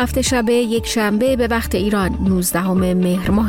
هفته شب یک شنبه به وقت ایران 19 مهر ماه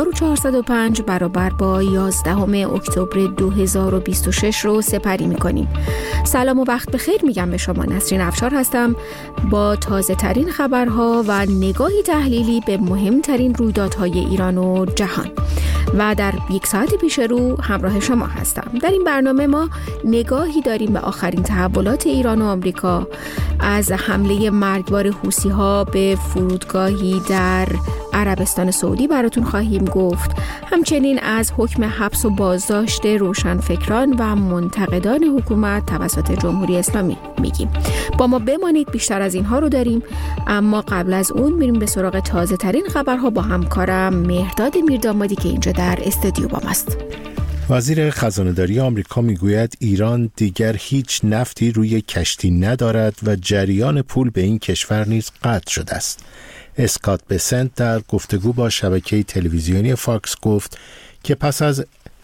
1405 برابر با 11 اکتبر 2026 رو سپری می‌کنیم. سلام و وقت بخیر میگم به شما. نسرین افشار هستم با تازه ترین خبرها و نگاهی تحلیلی به مهمترین رویدادهای ایران و جهان و در یک ساعت پیش رو همراه شما هستم. در این برنامه ما نگاهی داریم به آخرین تحولات ایران و آمریکا، از حمله مرگبار حوثی‌ها به فرودگاهی در عربستان سعودی براتون خواهیم گفت. همچنین از حکم حبس و بازداشت روشنفکران و منتقدان حکومت توسط جمهوری اسلامی میگیم. با ما بمانید، بیشتر از اینها رو داریم، اما قبل از اون میریم به سراغ تازه ترین خبرها با همکارم مهرداد میردامادی که اینجا در استودیو با ماست. وزیر خزانه‌داری آمریکا میگوید ایران دیگر هیچ نفتی روی کشتی ندارد و جریان پول به این کشور نیز قطع شده است. اسکات بسنت در گفتگو با شبکه تلویزیونی فاکس گفت که پس از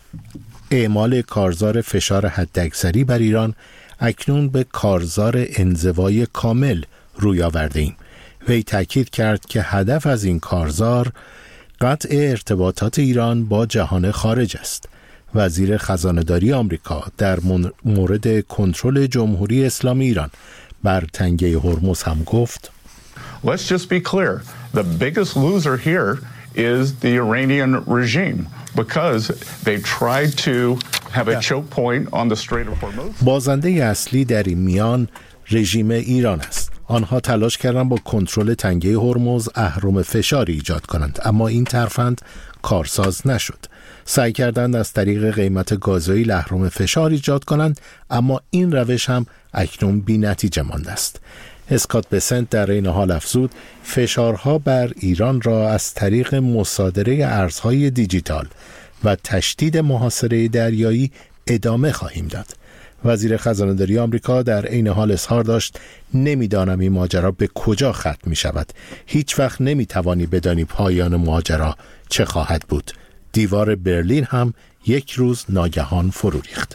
اعمال کارزار فشار حداکثری بر ایران، اکنون به کارزار انزوای کامل روی آورده‌ایم. وی تاکید کرد که هدف از این کارزار قطع ارتباطات ایران با جهان خارج است. وزیر خزانه‌داری آمریکا در مورد کنترل جمهوری اسلامی ایران بر تنگه هرمز هم گفت: Let's just be clear. The biggest loser here is the Iranian regime because they tried to have a choke point on the Strait of Hormuz. بازنده اصلی در این میان رژیم ایران است. آنها تلاش کردند با کنترل تنگه هرمز اهرم فشاری ایجاد کنند، اما این ترفند کارساز نشد. سعی کردند از طریق قیمت گازوئیل اهرم فشار ایجاد کنند، اما این روش هم اکنون بی نتیجه مانده است. اسکات بسنت در این حال افزود فشارها بر ایران را از طریق مصادره ارزهای دیجیتال و تشدید محاصره دریایی ادامه خواهیم داد. وزیر خزانه‌داری آمریکا در این حال اظهار داشت: نمیدانم این ماجرا به کجا ختم می شود. هیچ وقت نمی توانی بدانی پایان ماجرا چه خواهد بود. دیوار برلین هم یک روز ناگهان فرو ریخت.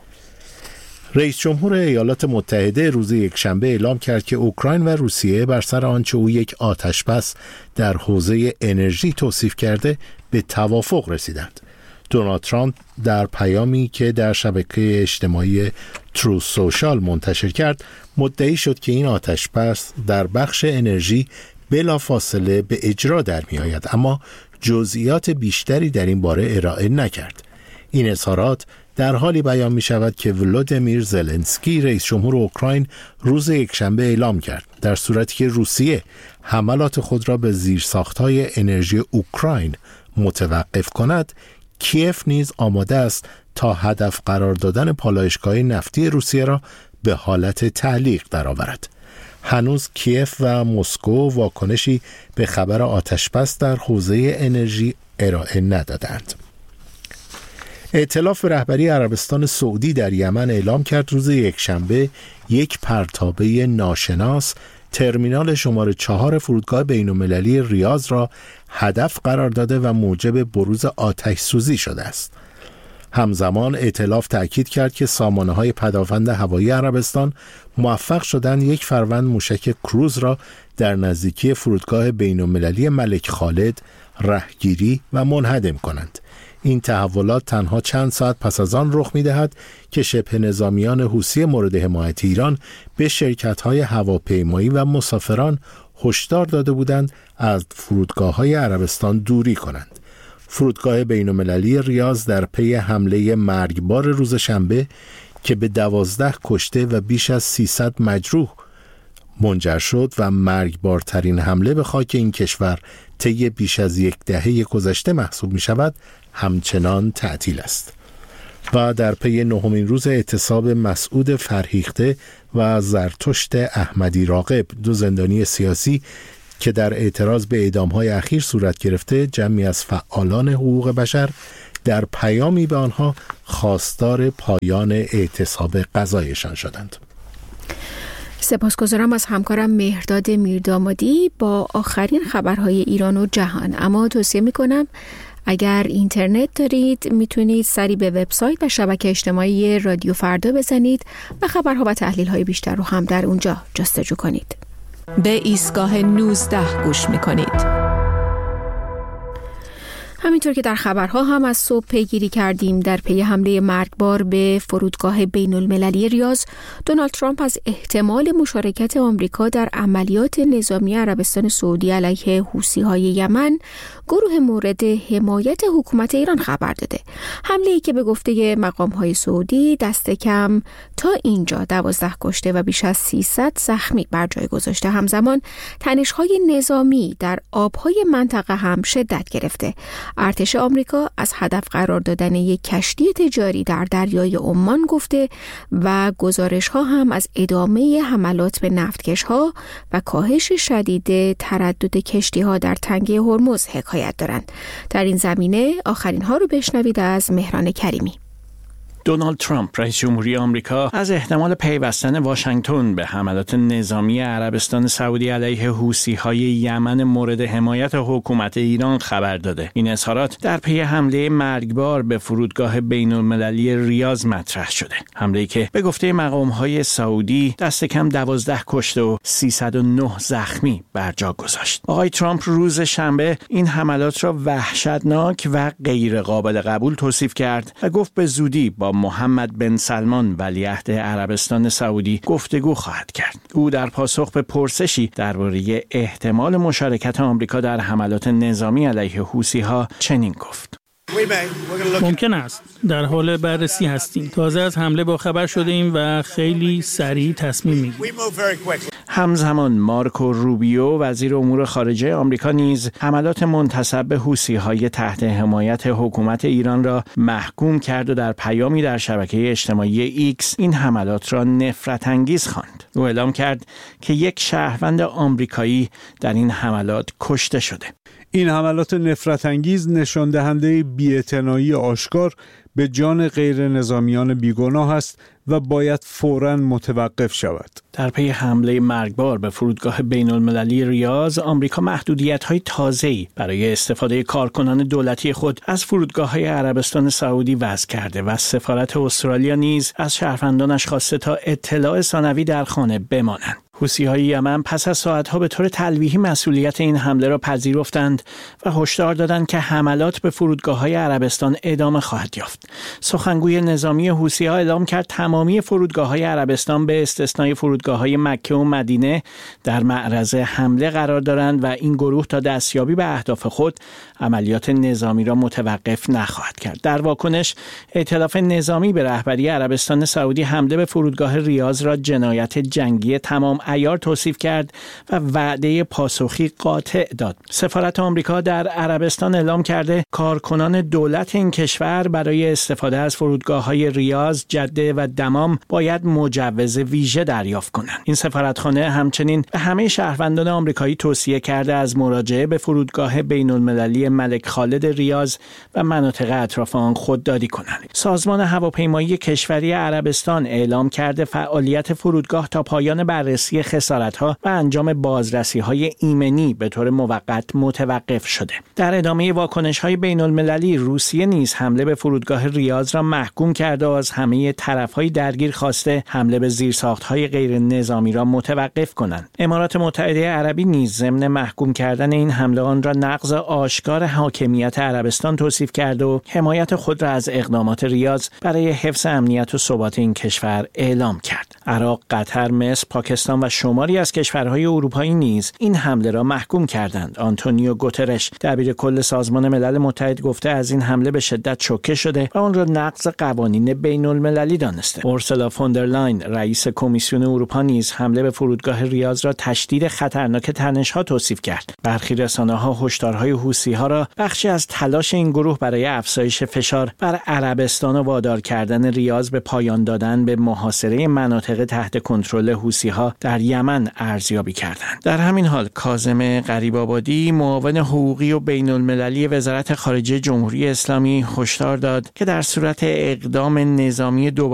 رئیس جمهور ایالات متحده روز یکشنبه اعلام کرد که اوکراین و روسیه بر سر آنچه او یک آتشبس در حوزه انرژی توصیف کرده به توافق رسیدند. دونالد ترامپ در پیامی که در شبکه اجتماعی ترو سوشال منتشر کرد مدعی شد که این آتشبس در بخش انرژی بلافاصله به اجرا در می آید، اما جزئیات بیشتری در این باره ارائه نکرد. این اظهارات در حالی بیان می شود که ولودیمیر زلنسکی رئیس جمهور اوکراین روز یکشنبه اعلام کرد در صورتی که روسیه حملات خود را به زیرساخت‌های انرژی اوکراین متوقف کند، کیف نیز آماده است تا هدف قرار دادن پالایشگاه نفتی روسیه را به حالت تعلیق درآورد. هنوز کیف و مسکو واکنشی به خبر آتشبس در حوزه انرژی ارائه ندادند. ائتلاف رهبری عربستان سعودی در یمن اعلام کرد روز یکشنبه یک پرتابه ناشناس ترمینال شماره 4 فرودگاه بین‌المللی ریاض را هدف قرار داده و موجب بروز آتش سوزی شده است. همزمان ائتلاف تأکید کرد که سامانه‌های پدافند هوایی عربستان موفق شدند یک فروند موشک کروز را در نزدیکی فرودگاه بین‌المللی ملک خالد رهگیری و منهدم کنند. این تحولات تنها چند ساعت پس از آن رخ می‌دهد که شبه نظامیان حوثی مورد حمایت ایران به شرکت‌های هواپیمایی و مسافران هشدار داده بودند از فرودگاه‌های عربستان دوری کنند. فرودگاه بین‌المللی ریاض در پی حمله مرگبار روز شنبه که به 12 کشته و بیش از 300 مجروح منجر شد و مرگبارترین حمله به خاک این کشور طی بیش از یک دهه گذشته محسوب می شود، همچنان تعطیل است. و در پی نهمین روز اعتصاب مسعود فرهیخته و زرتشت احمدی راغب، دو زندانی سیاسی که در اعتراض به اعدام‌های اخیر صورت گرفته، جمعی از فعالان حقوق بشر در پیامی به آنها خواستار پایان اعتصاب قضایشان شدند. سپاسگزارم از همکارم مهرداد میردامادی با آخرین خبرهای ایران و جهان. اما توصیه میکنم اگر اینترنت دارید میتونید سری به وبسایت و شبکه اجتماعی رادیو فردا بزنید و خبرها و تحلیل‌های بیشتر رو هم در اونجا جستجو کنید. به ایستگاه 19 گوش می‌کنید. همینطور که در خبرها هم از صبح پیگیری کردیم، در پی حمله مرگبار به فرودگاه بین المللی ریاض، دونالد ترامپ از احتمال مشارکت آمریکا در عملیات نظامی عربستان سعودی علیه حوثی‌های یمن، گروه مورد حمایت حکومت ایران خبر داده. حمله‌ای که به گفته مقام‌های سعودی دست کم تا اینجا 12 کشته و بیش از 300 زخمی بر جای گذاشته. همزمان تنش‌های نظامی در آب‌های منطقه هم شدت گرفته. ارتش آمریکا از هدف قرار دادن یک کشتی تجاری در دریای عمان گفته و گزارش‌ها هم از ادامه حملات به نفتکش‌ها و کاهش شدید تردد کشتی‌ها در تنگه هرمز حکایت دارند. در این زمینه آخرین ها رو بشنوید از مهران کریمی. دونالد ترامپ رئیس جمهوری آمریکا از احتمال پیوستن واشنگتن به حملات نظامی عربستان سعودی علیه حوثی‌های یمن مورد حمایت حکومت ایران خبر داده. این اظهارات در پی حمله مرگبار به فرودگاه بین‌المللی ریاض مطرح شده. حمله‌ای که به گفته مقام‌های سعودی دست کم 12 کشته و 309 زخمی بر جا گذاشت. آقای ترامپ روز شنبه این حملات را وحشتناک و غیر قابل قبول توصیف کرد و گفت به زودی با محمد بن سلمان ولیعهد عربستان سعودی گفتگو خواهد کرد. او در پاسخ به پرسشی درباره احتمال مشارکت آمریکا در حملات نظامی علیه حوثی‌ها چنین گفت: ممکن است. در حال بررسی هستیم. تازه از حمله با خبر شده ایم و خیلی سریع تصمیم میگیریم. همزمان مارکو روبیو وزیر امور خارجه آمریکا نیز حملات منتسب به حوثی‌های تحت حمایت حکومت ایران را محکوم کرد و در پیامی در شبکه اجتماعی ایکس این حملات را نفرت انگیز خواند. او اعلام کرد که یک شهروند آمریکایی در این حملات کشته شده. این حملات نفرت انگیز نشان دهنده بی‌اعتنایی آشکار به جان غیر نظامیان بیگناه است و باید فوراً متوقف شود. در پی حمله مرگبار به فرودگاه بین المللی ریاض، آمریکا محدودیت‌های تازه‌ای برای استفاده کارکنان دولتی خود از فرودگاه‌های عربستان سعودی وضع کرده و سفارت استرالیا نیز از شهروندانش خواسته تا اطلاع ثانوی در خانه بمانند. حوثی‌های یمن پس از ساعت‌ها به طور تلویحی مسئولیت این حمله را پذیرفتند و هشدار دادند که حملات به فرودگاه‌های عربستان ادامه خواهد یافت. سخنگوی نظامی حوثی‌ها اعلام کرد تمامی فرودگاه‌های عربستان به استثنای فرودگاه‌های مکه و مدینه در معرض حمله قرار دارند و این گروه تا دستیابی به اهداف خود عملیات نظامی را متوقف نخواهد کرد. در واکنش، ائتلاف نظامی به رهبری عربستان سعودی حمله به فرودگاه ریاض را جنایت جنگی تمام عیار توصیف کرد و وعده پاسخی قاطع داد. سفارت آمریکا در عربستان اعلام کرده کارکنان دولت این کشور برای استفاده از فرودگاه‌های ریاض، جده و دمام باید مجوز ویژه دریافت کنند. این سفارتخانه همچنین به همه شهروندان آمریکایی توصیه کرده از مراجعه به فرودگاه بین‌المللی ملک خالد ریاض و مناطق اطراف آن خودداری کنند. سازمان هواپیمایی کشوری عربستان اعلام کرده فعالیت فرودگاه تا پایان بررسی خسارت‌ها و انجام بازرسی‌های ایمنی به طور موقت متوقف شده. در ادامه واکنش‌های بین‌المللی، روسیه نیز حمله به فرودگاه ریاض را محکوم کرده و از همه طرف‌های درگیر خواسته حمله به زیرساخت‌های غیر نظامی را متوقف کنند. امارات متحده عربی نیز ضمن محکوم کردن این حمله آن را نقض آشکار حاکمیت عربستان توصیف کرده و حمایت خود را از اقدامات ریاض برای حفظ امنیت و ثبات این کشور اعلام کرد. عراق، قطر، مصر، پاکستان و شماری از کشورهای اروپایی نیز این حمله را محکوم کردند. آنتونیو گوترش، دبیرکل سازمان ملل متحد، گفته از این حمله به شدت شوکه شده و آن را نقض قوانین بین‌المللی دانسته. اورسولا فوندرلاین، رئیس کمیسیون اروپا، نیز حمله به فرودگاه ریاض را تشدید خطرناک تنش‌ها توصیف کرد. برخی رسانه‌ها هشدارهای حوثی‌ها را بخشی از تلاش این گروه برای افزایش فشار بر عربستان و وادار کردن ریاض به پایان دادن به محاصره مناطق تحت کنترل حوثی‌ها در یمن ارزیابی کردند. در همین حال کاظم غریب‌آبادی، معاون حقوقی و بین‌المللی وزارت خارجه جمهوری اسلامی، هشدار داد که در صورت اقدام نظامی دوباره